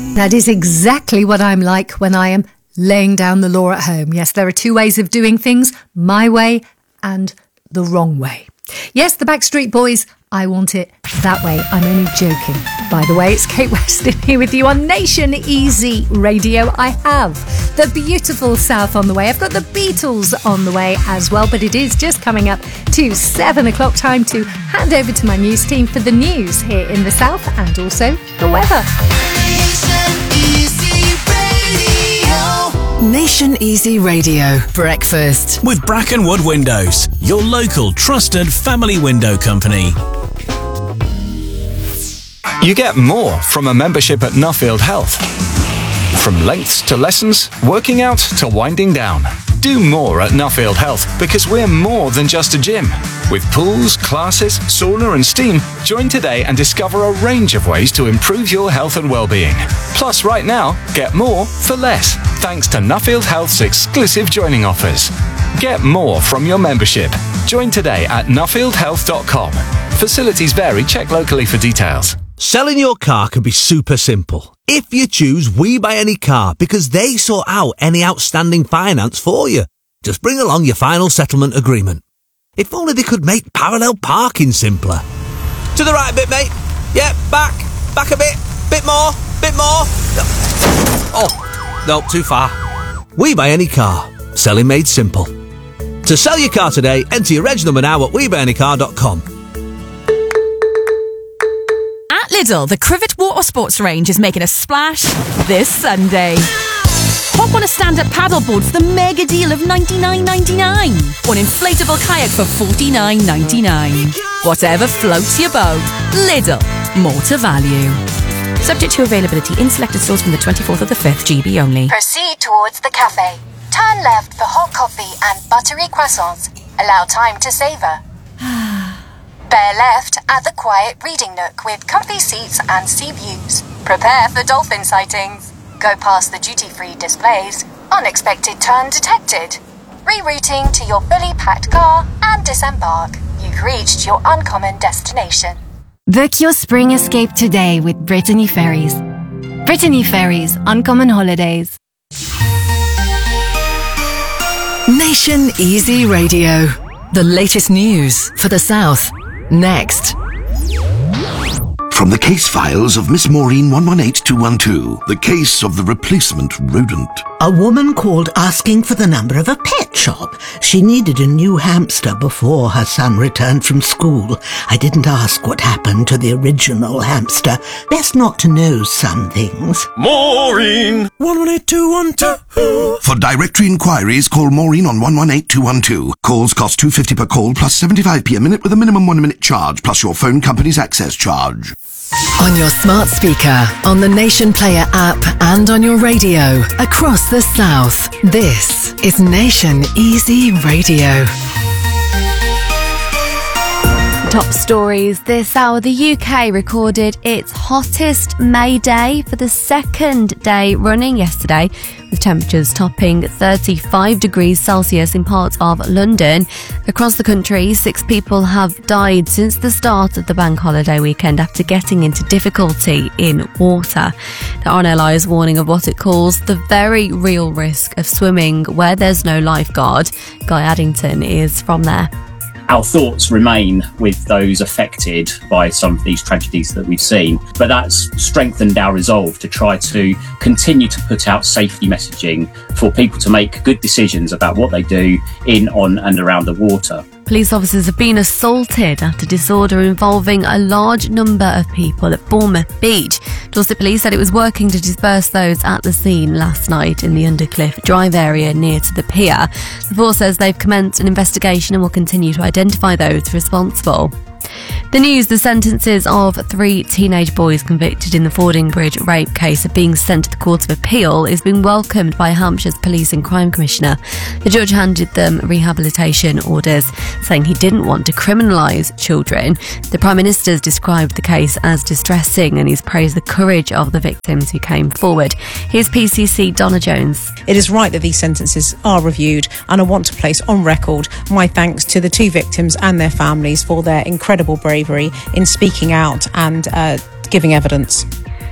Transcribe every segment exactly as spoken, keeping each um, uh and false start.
That is exactly what I'm like when I am laying down the law at home. Yes, there are two ways of doing things, my way and the wrong way. Yes, the Backstreet Boys, I want it that way. I'm only joking. By the way, it's Kate Weston here with you on Nation Easy Radio. I have the beautiful South on the way. I've got the Beatles on the way as well, but it is just coming up to seven o'clock, time to hand over to my news team for the news here in the South and also the weather. Nation Easy Radio Breakfast with Brackenwood Windows, your local trusted family window company. You get more from a membership at Nuffield Health. From lengths to lessons, working out to winding down. Do more at Nuffield Health because we're more than just a gym. With pools, classes, sauna and steam, join today and discover a range of ways to improve your health and well-being. Plus, right now, get more for less, thanks to Nuffield Health's exclusive joining offers. Get more from your membership. Join today at nuffield health dot com. Facilities vary. Check locally for details. Selling your car can be super simple if you choose We Buy Any Car, because they sort out any outstanding finance for you. Just bring along your final settlement agreement. If only they could make parallel parking simpler. To the right a bit, mate. Yeah, back. Back a bit. Bit more. Bit more. Oh, no, too far. We Buy Any Car. Selling made simple. To sell your car today, enter your reg number now at we buy any car dot com. At Lidl, the Crivet Water Sports range is making a splash this Sunday. Hop on a stand-up paddleboard for the mega deal of ninety-nine ninety-nine, or an inflatable kayak for forty-nine ninety-nine. Whatever floats your boat, Lidl, more to value. Subject to availability in selected stores from the twenty-fourth of the fifth, G B only. Proceed towards the cafe. Turn left for hot coffee and buttery croissants. Allow time to savour. Bear left at the quiet reading nook with comfy seats and sea views. Prepare for dolphin sightings. Go past the duty-free displays. Unexpected turn detected. Rerouting to your fully packed car and disembark. You've reached your uncommon destination. Book your spring escape today with Brittany Ferries. Brittany Ferries, Uncommon Holidays. Nation Easy Radio. The latest news for the South. Next. From the case files of Miss Maureen one one eight two one two, the case of the replacement rodent. A woman called asking for the number of a pet shop. She needed a new hamster before her son returned from school. I didn't ask what happened to the original hamster. Best not to know some things. Maureen! one one eight two one two. For directory inquiries, call Maureen on one one eight two one two. Calls cost two pounds fifty per call plus seventy-five p a minute with a minimum one minute charge plus your phone company's access charge. On your smart speaker, on the Nation Player app and on your radio across the South. This is Nation Easy Radio. Top stories this hour. The U K recorded its hottest May day for the second day running yesterday, with temperatures topping thirty-five degrees Celsius in parts of London. Across the country, six people have died since the start of the bank holiday weekend after getting into difficulty in water. The R N L I is warning of what it calls the very real risk of swimming where there's no lifeguard. Guy Addington is from there. Our thoughts remain with those affected by some of these tragedies that we've seen, but that's strengthened our resolve to try to continue to put out safety messaging for people to make good decisions about what they do in, on and around the water. Police officers have been assaulted after disorder involving a large number of people at Bournemouth Beach. Dorset Police said it was working to disperse those at the scene last night in the Undercliff Drive area near to the pier. The force says they've commenced an investigation and will continue to identify those responsible. The news, the sentences of three teenage boys convicted in the Fordingbridge rape case are being sent to the Court of Appeal is being welcomed by Hampshire's Police and Crime Commissioner. The judge handed them rehabilitation orders, saying he didn't want to criminalise children. The Prime Minister has described the case as distressing and he's praised the courage of the victims who came forward. Here's P C C Donna Jones. It is right that these sentences are reviewed, and I want to place on record my thanks to the two victims and their families for their incredible bravery in speaking out and uh, giving evidence.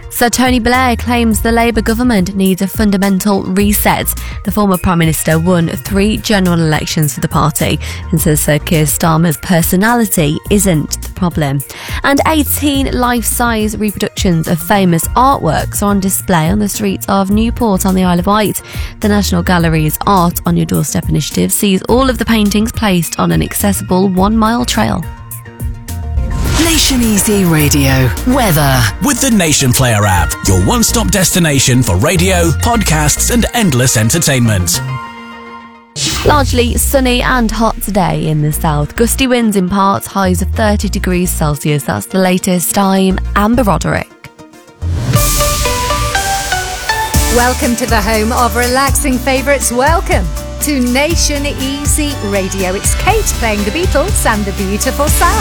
Sir Tony Blair claims the Labour government needs a fundamental reset. The former Prime Minister won three general elections for the party and says Sir Keir Starmer's personality isn't the problem. And eighteen life-size reproductions of famous artworks are on display on the streets of Newport on the Isle of Wight. The National Gallery's Art on Your Doorstep initiative sees all of the paintings placed on an accessible one-mile trail. Nation Easy Radio weather with the Nation Player app, your one-stop destination for radio, podcasts and endless entertainment. Largely sunny and hot today in the south. Gusty winds in parts, highs of thirty degrees Celsius. That's the latest. I'm Amber Roderick. Welcome to the home of relaxing favourites. Welcome to Nation Easy Radio. It's Kate playing the Beatles and the beautiful sound.